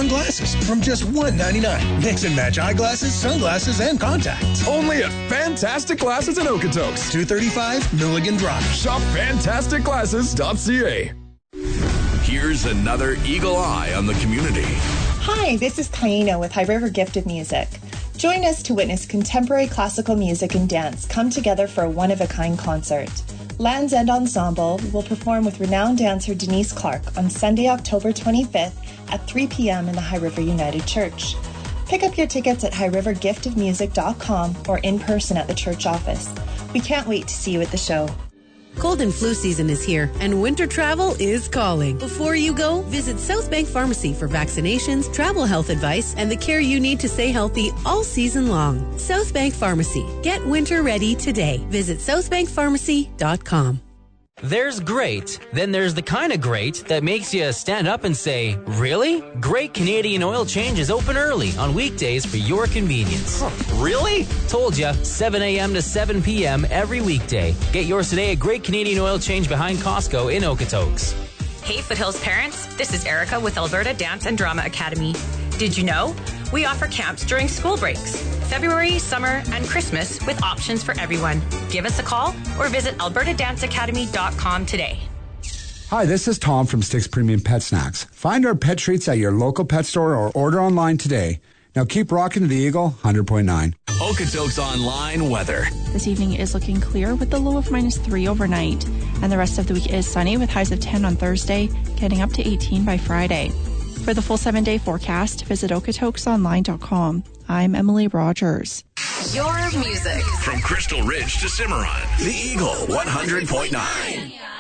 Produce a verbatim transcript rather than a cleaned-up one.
glasses from just one ninety-nine. Mix and match eyeglasses, sunglasses, and contacts. Only at Fantastic Glasses in Okotoks. two thirty-five Milligan Drive. Shop fantastic glasses dot c a. Here's another Eagle Eye on the community. Hi, this is Kaina with High River Gift of Music. Join us to witness contemporary classical music and dance come together for a one-of-a-kind concert. Land's End Ensemble will perform with renowned dancer Denise Clark on Sunday, October twenty-fifth at three p.m. in the High River United Church. Pick up your tickets at high river gift of music dot com or in person at the church office. We can't wait to see you at the show. Cold and flu season is here, and winter travel is calling. Before you go, visit South Bank Pharmacy for vaccinations, travel health advice, and the care you need to stay healthy all season long. South Bank Pharmacy. Get winter ready today. Visit south bank pharmacy dot com. There's great, then there's the kind of great that makes you stand up and say, really? Great Canadian Oil Change is open early on weekdays for your convenience. Huh, really? Told ya, seven a.m. to seven p.m. every weekday. Get yours today at Great Canadian Oil Change behind Costco in Okotoks. Hey Foothills parents, this is Erica with Alberta Dance and Drama Academy. Did you know? We offer camps during school breaks, February, summer, and Christmas with options for everyone. Give us a call or visit alberta dance academy dot com today. Hi, this is Tom from Sticks Premium Pet Snacks. Find our pet treats at your local pet store or order online today. Now keep rocking to the Eagle one hundred point nine. Okotoks Online weather. This evening is looking clear with a low of minus three overnight. And the rest of the week is sunny with highs of ten on Thursday, getting up to eighteen by Friday. For the full seven-day forecast, visit okotoks online dot com. I'm Emily Rogers. Your music. From Crystal Ridge to Cimarron, the Eagle one hundred point nine.